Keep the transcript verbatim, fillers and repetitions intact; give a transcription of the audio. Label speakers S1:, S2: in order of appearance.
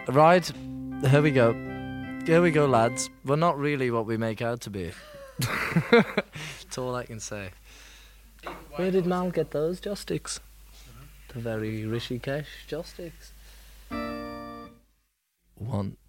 S1: Right, here we go. Here we go, lads. We're not really what we make out to be. That's all I can say. Where did Mal get those joss sticks? The very Rishikesh joss sticks. One.